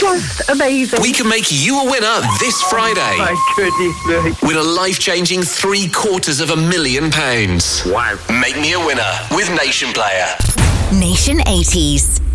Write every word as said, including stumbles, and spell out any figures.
just amazing. We can make you a winner this Friday. Oh, my goodness me. Win a life-changing three quarters of a million pounds. Wow. Make me a winner with Nation Player. Nation eighties.